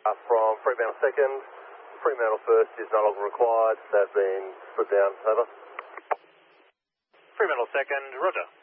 From Fremantle 2nd, Fremantle 1st is no longer required. They've been put down. Over. Fremantle 2nd, roger.